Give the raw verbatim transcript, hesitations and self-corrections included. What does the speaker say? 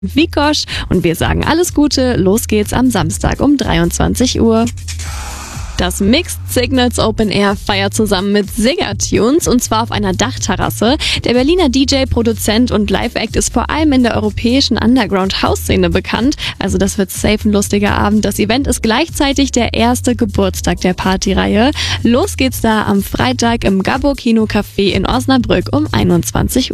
Vikosch und wir sagen alles Gute. Los geht's am Samstag um dreiundzwanzig Uhr. Das Mixed Signals Open Air feiert zusammen mit Singer-Tunes und zwar auf einer Dachterrasse. Der Berliner D J, Produzent und Live-Act ist vor allem in der europäischen Underground-House-Szene bekannt. Also das wird safe ein lustiger Abend. Das Event ist gleichzeitig der erste Geburtstag der Partyreihe. Los geht's da am Freitag im Gabbo Kino Café in Osnabrück um einundzwanzig Uhr.